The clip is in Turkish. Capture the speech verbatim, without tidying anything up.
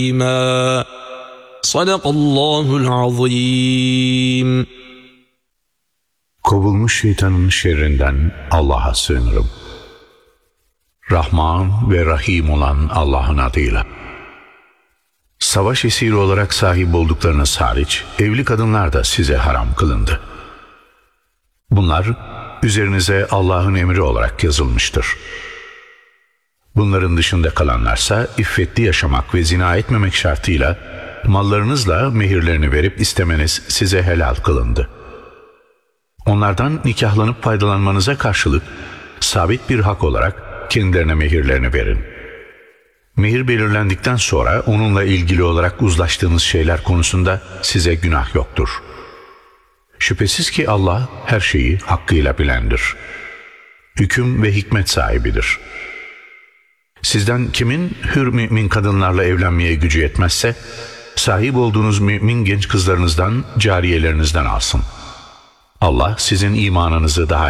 ما صدق الله العظيم. Kovulmuş şeytanın şerrinden Allah'a sığınırım. Rahman ve Rahim olan Allah'ın adıyla. Savaş esiri olarak sahip olduklarınız hariç evli kadınlar da size haram kılındı. Bunlar üzerinize Allah'ın emri olarak yazılmıştır. Bunların dışında kalanlarsa iffetli yaşamak ve zina etmemek şartıyla mallarınızla mehirlerini verip istemeniz size helal kılındı. Onlardan nikahlanıp faydalanmanıza karşılık sabit bir hak olarak kendilerine mehirlerini verin. Mehir belirlendikten sonra onunla ilgili olarak uzlaştığınız şeyler konusunda size günah yoktur. Şüphesiz ki Allah her şeyi hakkıyla bilendir. Hüküm ve hikmet sahibidir. Sizden kimin hür mümin kadınlarla evlenmeye gücü yetmezse, sahip olduğunuz mümin genç kızlarınızdan, cariyelerinizden alsın. Allah sizin imanınızı daha